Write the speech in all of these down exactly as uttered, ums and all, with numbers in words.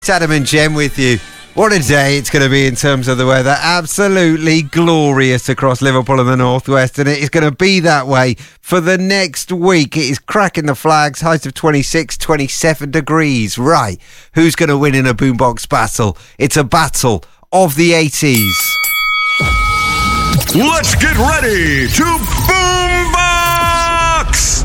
It's Adam and Jem with you. What a day it's going to be in terms of the weather. Absolutely glorious across Liverpool and the Northwest, and it is going to be that way for the next week. It is cracking the flags, highs of twenty-six, twenty-seven degrees. Right, who's going to win in a boombox battle? It's a battle of the eighties. Let's get ready to boombox!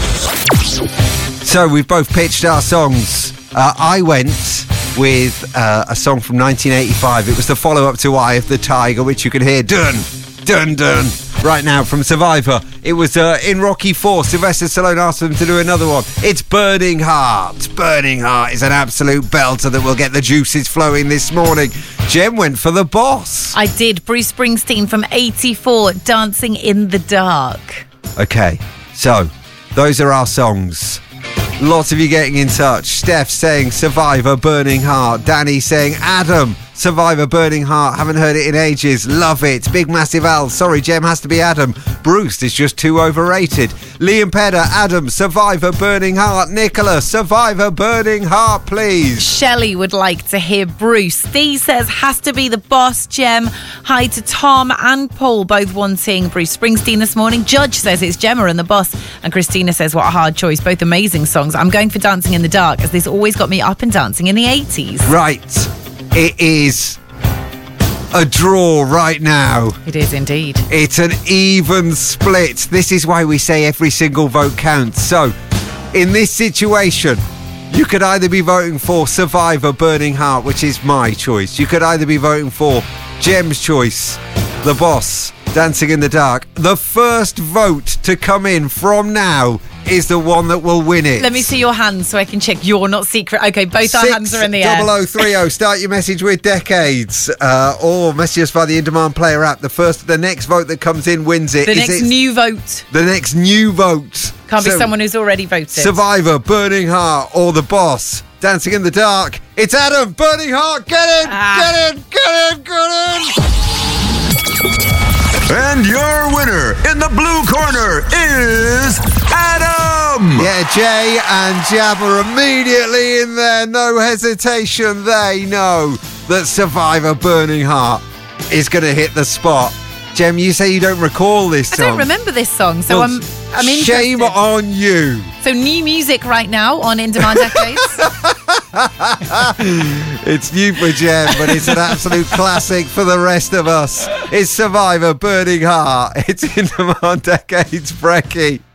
So we've both pitched our songs. Uh, I went with uh, a song from nineteen eighty-five. It was the follow-up to Eye of the Tiger, which you can hear dun, dun, dun right now from Survivor. It was uh, in Rocky four. Sylvester Stallone asked them to do another one. It's Burning Heart. Burning Heart is an absolute belter that will get the juices flowing this morning. Jem went for The Boss. I did. Bruce Springsteen from eighty-four, Dancing in the Dark. Okay, so those are our songs. Lots of you getting in touch. Steph saying Survivor, Burning Heart. Danny saying Adam, Survivor, Burning Heart. Haven't heard it in ages. Love it. Big Massive Al. Sorry, Jem has to be Adam. Bruce is just too overrated. Liam Pedder, Adam, Survivor, Burning Heart. Nicola, Survivor, Burning Heart, please. Shelley would like to hear Bruce. Dee says has to be The Boss. Jem. Hi to Tom and Paul, both wanting Bruce Springsteen this morning. Judge says it's Gemma and The Boss. And Christina says what a hard choice. Both amazing songs. I'm going for Dancing in the Dark, as this always got me up and dancing in the eighties. Right. It is a draw right now. It is indeed. It's an even split. This is why we say every single vote counts. So, in this situation, you could either be voting for Survivor, Burning Heart, which is my choice. You could either be voting for Jem's choice, The Boss, Dancing in the Dark. The first vote to come in from now is the one that will win it. Let me see your hands so I can check you're not secret. Okay, both our hands are in the air. Double O three O. Start your message with Decades, uh, or message us via the In Demand Player app. The first, the next vote that comes in wins it. The is next it, new vote. The next new vote. Can't so, be someone who's already voted. Survivor, Burning Heart, or The Boss, Dancing in the Dark. It's Adam, Burning Heart. Get in, ah. get in, get in, get in. And your winner in the blue corner is Adam! Yeah, Jay and Jab are immediately in there. No hesitation. They know that Survivor Burning Heart is going to hit the spot. Jem, you say you don't recall this song. I don't remember this song, so well, I'm I'm interested. Shame on you. So new music right now on In Demand Decades. It's new for Jem, but it's an absolute classic for the rest of us. It's Survivor Burning Heart. It's In Demand Decades, Brecky.